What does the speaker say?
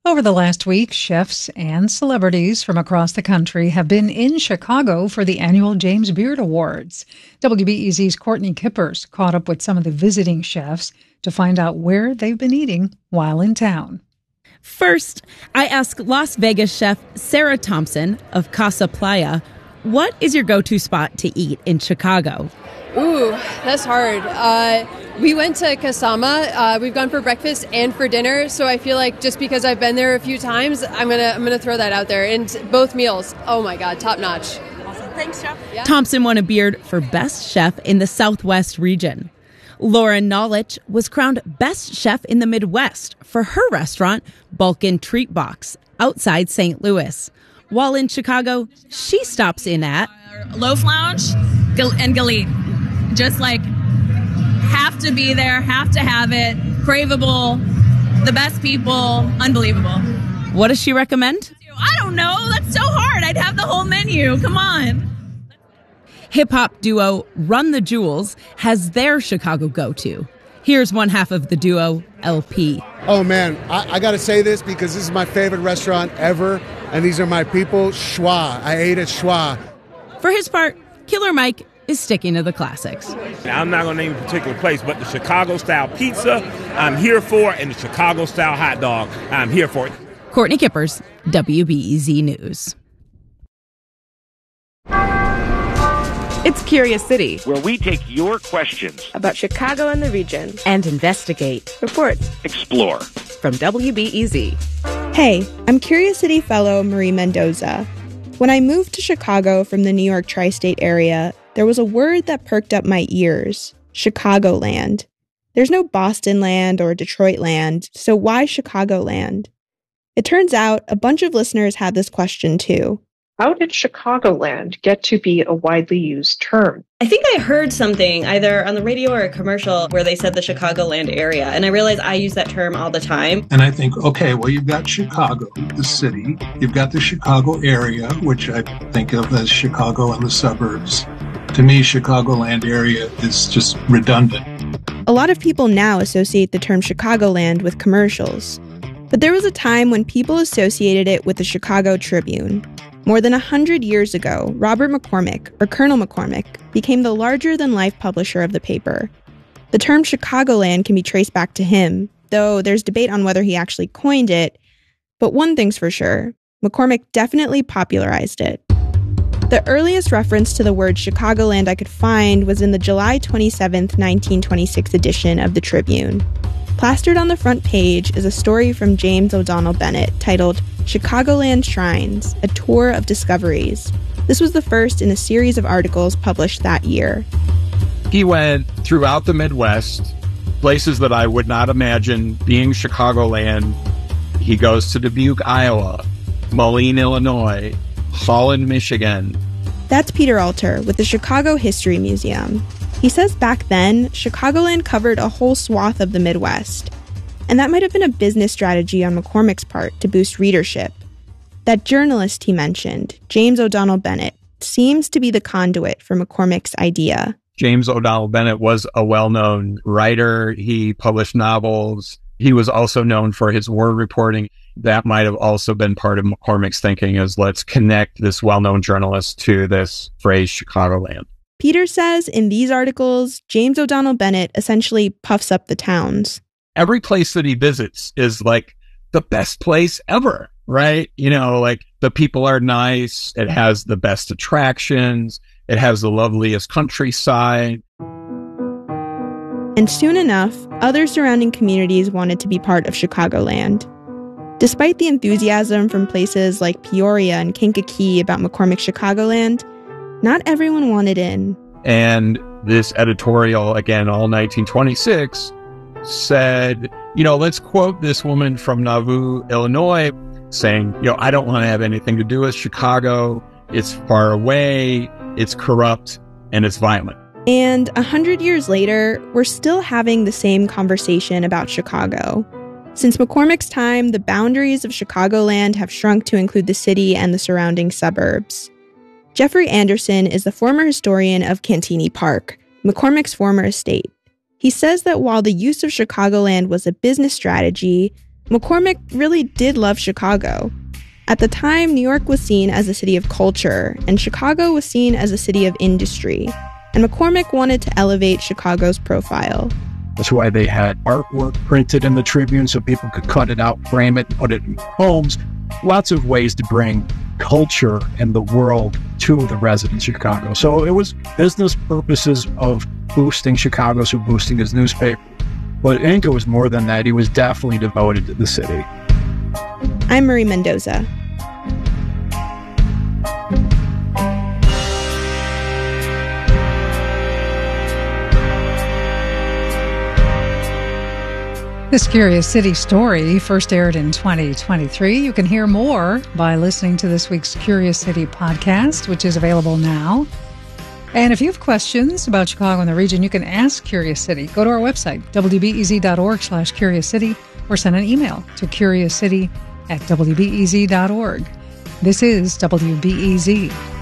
Over the last week, chefs and celebrities from across the country have been in Chicago for the annual James Beard Awards. WBEZ's Courtney Kippers caught up with some of the visiting chefs to find out where they've been eating while in town. First, I asked Las Vegas chef Sarah Thompson of Casa Playa, what is your go-to spot to eat in Chicago? Ooh, that's hard. We went to Kasama. We've gone for breakfast and for dinner, so I feel like just because I've been there a few times, I'm gonna throw that out there. And both meals, oh my God, top notch. Awesome. Thanks, Chef. Yeah. Thompson won a Beard for Best Chef in the Southwest region. Lauren Knowledge was crowned Best Chef in the Midwest for her restaurant, Balkan Treat Box, outside St. Louis. While in Chicago, she stops in at Loaf Lounge and Galit. Just like have to be there, have to have it, craveable, the best people, unbelievable. What does she recommend? I don't know. That's so hard. I'd have the whole menu. Come on. Hip-hop duo Run the Jewels has their Chicago go-to. Here's one half of the duo, LP. Oh, man, I got to say this because this is my favorite restaurant ever, and these are my people, Schwa. I ate at Schwa. For his part, Killer Mike is sticking to the classics. I'm not going to name a particular place, but the Chicago-style pizza, I'm here for, and the Chicago-style hot dog, I'm here for it. Courtney Kippers, WBEZ News. It's Curious City, where we take your questions about Chicago and the region and investigate, report, explore. From WBEZ. Hey, I'm Curious City fellow Marie Mendoza. When I moved to Chicago from the New York tri-state area, there was a word that perked up my ears: Chicagoland. There's no Boston land or Detroit land, so why Chicagoland? It turns out a bunch of listeners had this question too. How did Chicagoland get to be a widely used term? I think I heard something either on the radio or a commercial where they said the Chicagoland area, and I realized I use that term all the time. And I think, okay, well, you've got Chicago, the city. You've got the Chicago area, which I think of as Chicago and the suburbs. To me, Chicagoland area is just redundant. A lot of people now associate the term Chicagoland with commercials. But there was a time when people associated it with the Chicago Tribune. More than 100 years ago, Robert McCormick, or Colonel McCormick, became the larger-than-life publisher of the paper. The term Chicagoland can be traced back to him, though there's debate on whether he actually coined it. But one thing's for sure, McCormick definitely popularized it. The earliest reference to the word Chicagoland I could find was in the July 27, 1926 edition of the Tribune. Plastered on the front page is a story from James O'Donnell Bennett titled Chicagoland Shrines, A Tour of Discoveries. This was the first in a series of articles published that year. He went throughout the Midwest, places that I would not imagine being Chicagoland. He goes to Dubuque, Iowa, Moline, Illinois, Holland, Michigan. That's Peter Alter with the Chicago History Museum. He says back then, Chicagoland covered a whole swath of the Midwest. And that might have been a business strategy on McCormick's part to boost readership. That journalist he mentioned, James O'Donnell Bennett, seems to be the conduit for McCormick's idea. James O'Donnell Bennett was a well-known writer. He published novels. He was also known for his war reporting. That might have also been part of McCormick's thinking, is let's connect this well-known journalist to this phrase Chicagoland. Peter says in these articles, James O'Donnell Bennett essentially puffs up the towns. Every place that he visits is like the best place ever, right? You know, like the people are nice. It has the best attractions. It has the loveliest countryside. And soon enough, other surrounding communities wanted to be part of Chicagoland. Despite the enthusiasm from places like Peoria and Kankakee about McCormick's Chicagoland, not everyone wanted in. And this editorial, again, all 1926, said, you know, let's quote this woman from Nauvoo, Illinois, saying, you know, I don't want to have anything to do with Chicago. It's far away, it's corrupt, and it's violent. And 100 years later, we're still having the same conversation about Chicago. Since McCormick's time, the boundaries of Chicagoland have shrunk to include the city and the surrounding suburbs. Jeffrey Anderson is the former historian of Cantini Park, McCormick's former estate. He says that while the use of Chicagoland was a business strategy, McCormick really did love Chicago. At the time, New York was seen as a city of culture, and Chicago was seen as a city of industry. And McCormick wanted to elevate Chicago's profile. That's why they had artwork printed in the Tribune so people could cut it out, frame it, put it in homes. Lots of ways to bring culture and the world to the residents of Chicago. So it was business purposes of boosting Chicago, so boosting his newspaper. But I think it was more than that. He was definitely devoted to the city. I'm Marie Mendoza. This Curious City story first aired in 2023. You can hear more by listening to this week's Curious City podcast, which is available now. And if you have questions about Chicago and the region, you can ask Curious City. Go to our website, wbez.org/Curious City, or send an email to curiouscity@wbez.org. This is WBEZ.